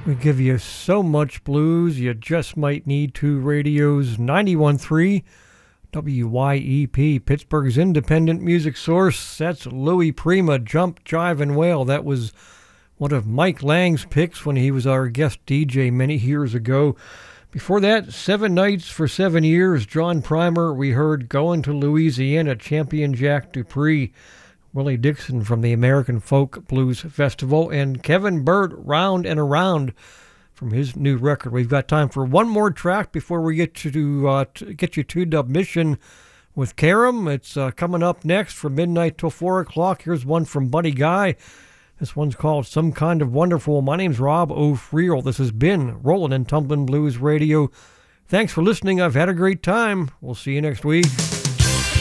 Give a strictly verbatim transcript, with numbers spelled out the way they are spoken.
We give you so much blues, you just might need two radios. ninety-one point three W Y E P, Pittsburgh's independent music source. That's Louis Prima, Jump, Jive, and Wail. That was one of Mike Lang's picks when he was our guest D J many years ago. Before that, Seven Nights for Seven Years, John Primer. We heard Going to Louisiana, Champion Jack Dupree. Willie Dixon from the American Folk Blues Festival, and Kevin Burt, Round and Around, from his new record. We've got time for one more track before we get to, uh, to get you to Dub Mission with Karam. It's uh, coming up next from midnight till four o'clock. Here's one from Buddy Guy. This one's called Some Kind of Wonderful. My name's Rob O'Friel. This has been Rollin' and Tumblin' Blues Radio. Thanks for listening. I've had a great time. We'll see you next week.